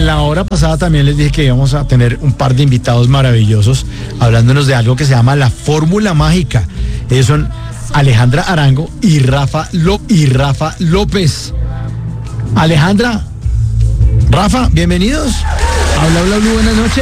la hora pasada también les dije que íbamos a tener un par de invitados maravillosos hablándonos de algo que se llama la fórmula mágica. Ellos son Alejandra Arango y Rafa López. Alejandra, Rafa, bienvenidos. Habla, buenas noches.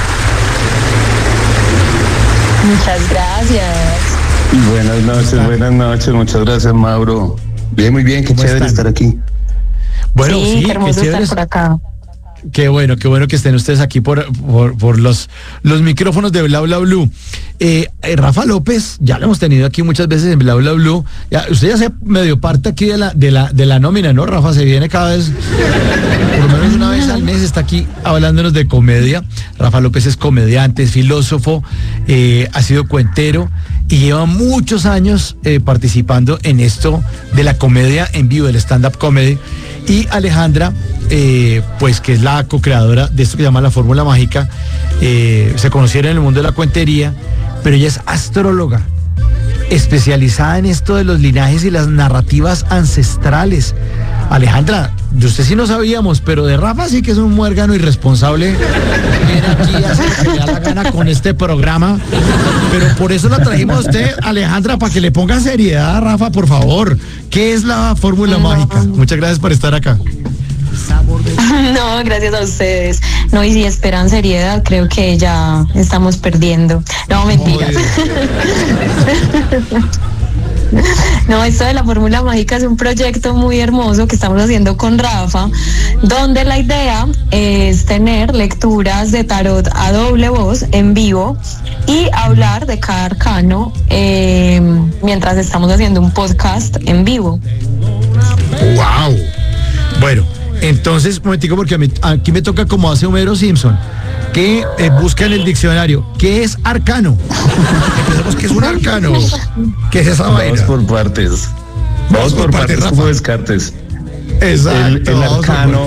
Muchas gracias. Buenas noches, muchas gracias, Mauro. Bien, muy bien, qué chévere estar aquí. Bueno, sí, qué hermoso estar por acá. Qué bueno que estén ustedes aquí por los micrófonos de Bla Bla Blue. Rafa López, ya lo hemos tenido aquí muchas veces en Bla Bla Blue. Usted ya se medio parte aquí de la nómina, ¿no? Rafa se viene cada vez, por lo menos una vez al mes está aquí hablándonos de comedia. Rafa López es comediante, es filósofo, ha sido cuentero y lleva muchos años participando en esto de la comedia en vivo, del stand-up comedy. Y Alejandra, pues que es la co-creadora de esto que se llama la fórmula mágica, se conocieron en el mundo de la cuentería, pero ella es astróloga, especializada en esto de los linajes y las narrativas ancestrales. Alejandra, de usted sí no sabíamos, pero de Rafa sí que es un muérgano irresponsable. Viene aquí a hacer lo que le da la gana con este programa, pero por eso la trajimos a usted, Alejandra, para que le ponga seriedad a Rafa, por favor. ¿Qué es la fórmula mágica? Muchas gracias por estar acá. No, gracias a ustedes. No, y si esperan seriedad, creo que ya estamos perdiendo. No, mentiras. No, esto de la fórmula mágica es un proyecto muy hermoso que estamos haciendo con Rafa, donde la idea es tener lecturas de tarot a doble voz en vivo y hablar de cada arcano mientras estamos haciendo un podcast en vivo. ¡Wow! Bueno, entonces, un momentico, porque aquí me toca como hace Homero Simpson, que busca en el diccionario, ¿qué es arcano? Empezamos, ¿qué es un arcano? ¿Qué es esa vaina? Vamos por partes, Rafa. como descartes. Exacto. El arcano.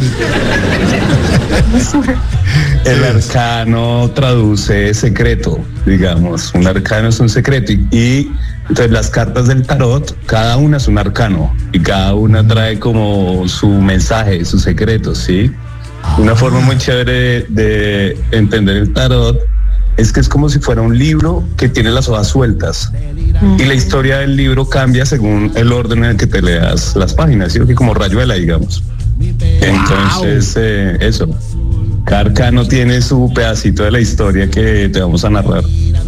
El arcano traduce secreto, digamos. Un arcano es un secreto. Y entonces las cartas del tarot, cada una es un arcano. Y cada una trae como su mensaje, sus secretos, ¿sí? Una forma muy chévere de entender el tarot es que es como si fuera un libro que tiene las hojas sueltas. Y la historia del libro cambia según el orden en el que te leas las páginas, ¿sí? Que como rayuela, digamos. Entonces, eso. Cada arcano tiene su pedacito de la historia que te vamos a narrar.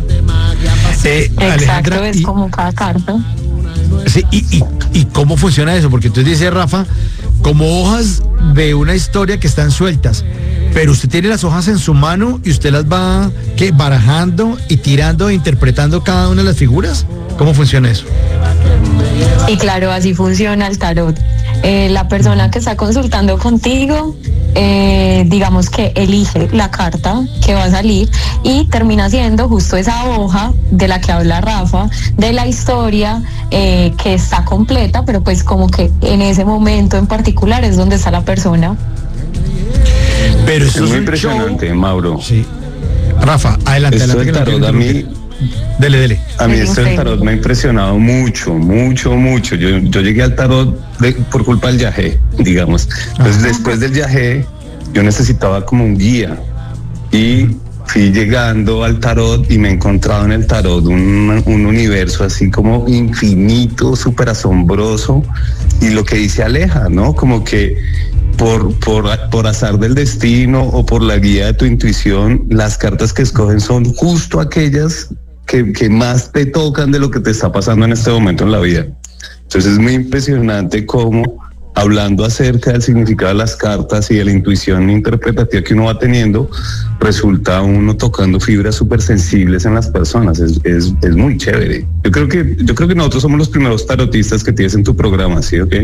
Exacto, es como cada carta. Sí, ¿y cómo funciona eso? Porque entonces dice Rafa, como hojas de una historia que están sueltas, pero usted tiene las hojas en su mano y usted las va barajando y tirando e interpretando cada una de las figuras. ¿Cómo funciona eso? Y claro, así funciona el tarot. La persona que está consultando contigo, digamos que elige la carta que va a salir y termina siendo justo esa hoja de la que habla Rafa, de la historia que está completa, pero pues como que en ese momento en particular es donde está la persona. Pero eso es muy impresionante, show. Mauro. Sí. Rafa, adelante. Esto del tarot a mí... Dele. A mí esto del tarot me ha impresionado mucho. Yo llegué al tarot por culpa del yagé, digamos. Entonces, después del yagé, yo necesitaba como un guía. Y fui llegando al tarot y me he encontrado en el tarot un universo así como infinito, súper asombroso. Y lo que dice Aleja, ¿no? Como que por azar del destino o por la guía de tu intuición, las cartas que escogen son justo aquellas que más te tocan de lo que te está pasando en este momento en la vida. Entonces es muy impresionante cómo, hablando acerca del significado de las cartas y de la intuición interpretativa que uno va teniendo, resulta uno tocando fibras súper sensibles en las personas. Es muy chévere. Yo creo que nosotros somos los primeros tarotistas que tienes en tu programa, ¿sí? ¿Ok?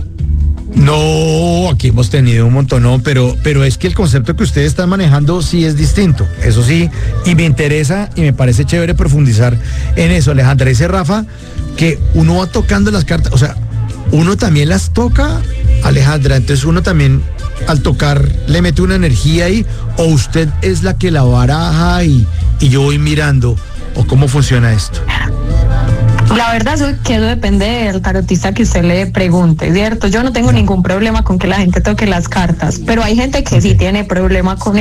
No, aquí hemos tenido un montón, no, pero es que el concepto que ustedes están manejando sí es distinto, eso sí, y me interesa y me parece chévere profundizar en eso. Alejandra, dice Rafa que uno va tocando las cartas, o sea, uno también las toca, Alejandra, entonces uno también al tocar le mete una energía ahí, o usted es la que la baraja y yo voy mirando, o cómo funciona esto. La verdad es que eso depende del tarotista que usted le pregunte, ¿cierto? Yo no tengo ningún problema con que la gente toque las cartas, pero hay gente que sí tiene problema con